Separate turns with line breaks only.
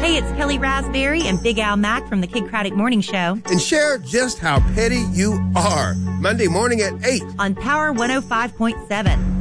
Hey, it's Kelly Raspberry and Big Al Mack from the Kid Craddock Morning Show.
And share just how petty you are. Monday morning at 8
on Power 105.7.